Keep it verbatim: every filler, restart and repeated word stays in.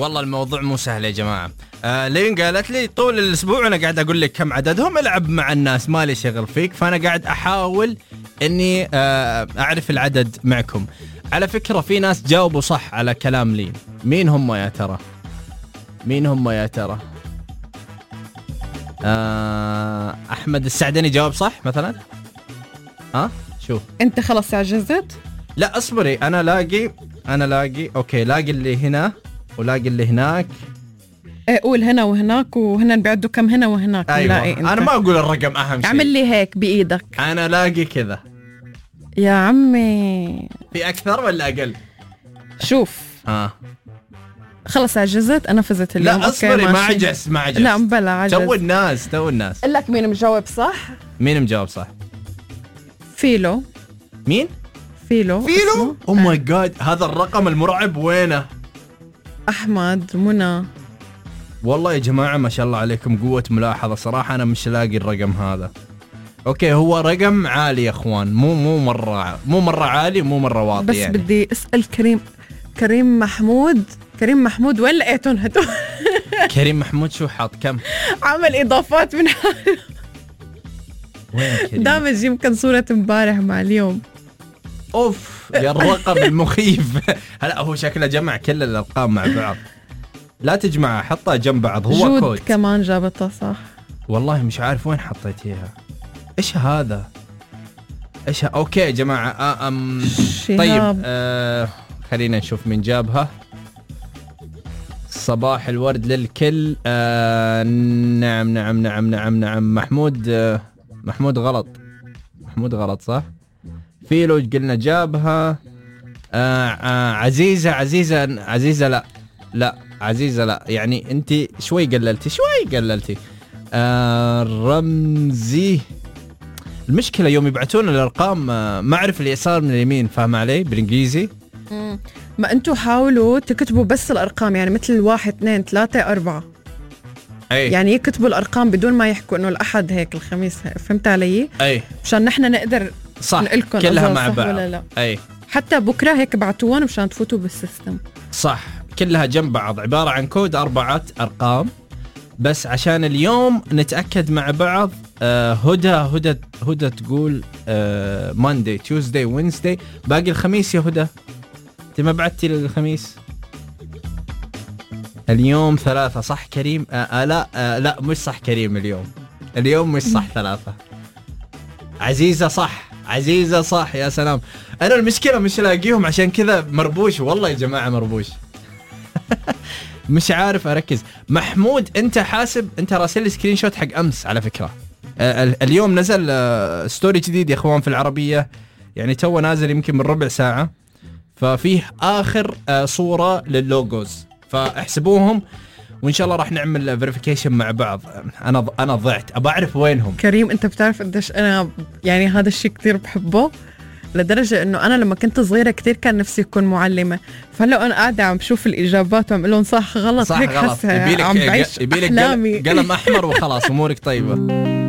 والله الموضوع مو سهل يا جماعة. آه لين قالت لي طول الأسبوع أنا قاعد أقول لك كم عددهم، العب مع الناس مالي شغل فيك، فأنا قاعد أحاول إني آه أعرف العدد معكم. على فكرة في ناس جاوبوا صح على كلام لين. مين هم يا ترى؟ مين هم يا ترى؟ آه أحمد السعدني جاوب صح مثلا. ها شوف أنت خلص عجزت؟ لا اصبري، أنا لاقي أنا لاقي أوكي لاقي اللي هنا ولاقي اللي هناك. ايه قول هنا وهناك وهنا بيعدوا كم هنا وهناك. أيوة. أنا ما أقول الرقم أهم شيء. اعمل لي هيك بإيدك. أنا لاقي كذا يا عمي. في أكثر ولا أقل؟ شوف آه. خلص عجزت أنا فزت اليوم. لا أصبري ما عجز ما عجز. لا بلا عجز. تو الناس تو الناس. قل لك مين مجاوب صح؟ مين مجاوب صح؟ فيلو. مين؟ فيلو. فيلو؟ أوه ماي جاد، هذا الرقم المرعب وينه؟ أحمد منى. والله يا جماعة ما شاء الله عليكم قوة ملاحظة صراحة. أنا مش لاقي الرقم هذا. أوكي هو رقم عالي يا أخوان، مو مو مرة مو مرة عالي مو مرة واطي بس يعني. بدي أسأل كريم كريم محمود كريم محمود وين لقيتهم هدول؟ كريم محمود شو حاط كم؟ عمل إضافات من حاله. وين كريم؟ دامج يمكن صورة امبارح مع اليوم. أوف يا الرقم المخيف. هلا هو شكله جمع كل الأرقام مع بعض. لا تجمعها، حطها جنب بعض. هو جود كود كمان جابتها صح. والله مش عارف وين حطيتيها. إيش هذا؟ إيش ه... أوكي يا جماعة. آه أم... طيب آه... خلينا نشوف مين جابها. صباح الورد للكل. آه... نعم نعم نعم نعم نعم محمود. آه... محمود غلط. محمود غلط صح. فيلو قلنا جابها. آه... آه... عزيزة عزيزة عزيزة لا لا عزيزة لا، يعني انت شوي قللتي شوي قللتي. آه رمزي. المشكلة يوم يبعتون الأرقام آه ما أعرف اليسار من اليمين، فاهم علي بالإنجليزي؟ مم. ما أنتوا حاولوا تكتبوا بس الأرقام، يعني مثل واحد اثنين ثلاثة أربعة. أي. يعني يكتبوا الأرقام بدون ما يحكوا إنه الأحد هيك الخميس هيك. فهمت علي؟ أي. مشان نحن نقدر صح نقلكم كلها مع صح بعض ولا لا. أي. حتى بكرة هيك بعتوان مشان تفوتوا بالسيستم. صح كلها جنب بعض، عبارة عن كود أربعة أرقام بس عشان اليوم نتأكد مع بعض. آه هدى هدى هدى تقول آه Monday Tuesday Wednesday، باقي الخميس يا هدى. انت ما بعتي للخميس؟ اليوم ثلاثة صح كريم؟ آه آه لا آه لا مش صح كريم، اليوم اليوم مش صح ثلاثة. عزيزة صح عزيزة صح. يا سلام. أنا المشكلة مش لاقيهم عشان كذا مربوش والله يا جماعة مربوش. مش عارف أركز. محمود أنت حاسب أنت راسل لي سكرين شوت حق أمس على فكرة. آه اليوم نزل آه ستوري جديد يا إخوان في العربية، يعني تو نازل يمكن من ربع ساعة، ففيه آخر آه صورة لللوجوز فاحسبوهم وإن شاء الله راح نعمل فيريفيكيشن مع بعض. أنا أنا ضعت أبى أعرف وينهم. كريم أنت بتعرف قديش أنا يعني هذا الشيء كتير بحبه، لدرجة إنه أنا لما كنت صغيرة كتير كان نفسي أكون معلمة، فهلا أنا قاعدة عم بشوف الإجابات وعم لهم صح غلط صح هيك غلط. حاسة عم بعيش أحلامي. قلم أحمر وخلاص أمورك طيبة.